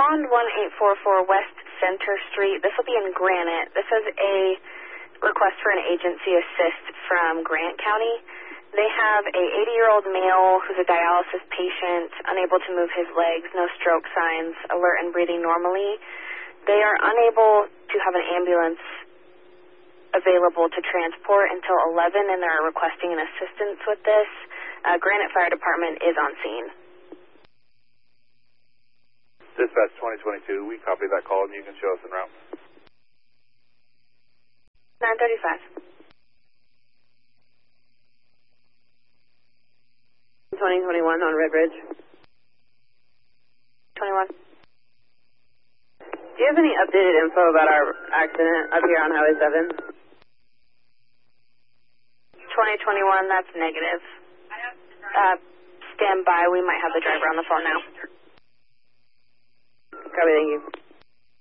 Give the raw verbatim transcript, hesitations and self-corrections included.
respond one eight four four West Center Street. This will be in Granite. This is a request for an agency assist from Grant County. They have a eighty-year-old male who's a dialysis patient, unable to move his legs, no stroke signs, alert and breathing normally. They are unable to have an ambulance available to transport until eleven, and they're requesting an assistance with this. Uh, Granite Fire Department is on scene. Dispatch twenty twenty-two, we copy that call and you can show us en route. nine thirty-five. twenty twenty-one on Red Ridge. twenty-one. Do you have any updated info about our accident up here on Highway seven? twenty twenty-one, that's negative. Uh, stand by, we might have the driver on the phone now. Copy, thank you.